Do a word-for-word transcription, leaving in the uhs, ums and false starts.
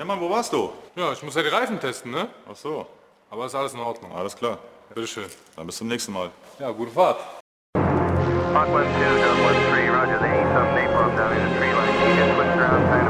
Ja, Mann, wo warst du? Ja, ich muss ja die Reifen testen, ne? Ach so, Aber ist alles in Ordnung. alles klar. Bitteschön. Dann bis zum nächsten Mal. Ja, gute Fahrt. Hawk one two, Dub one three, roger, they need some napalm down in the tree line. You just switch around,